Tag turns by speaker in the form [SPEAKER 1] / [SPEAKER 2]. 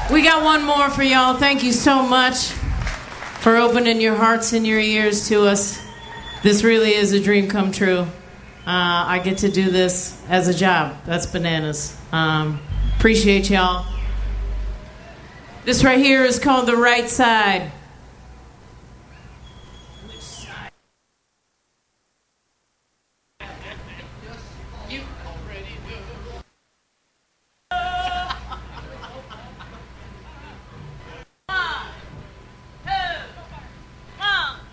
[SPEAKER 1] We got one more for y'all. Thank you so much for opening your hearts and your ears to us. This really is a dream come true. I get to do this as a job. That's bananas. Appreciate y'all. This right here is called The Right Side.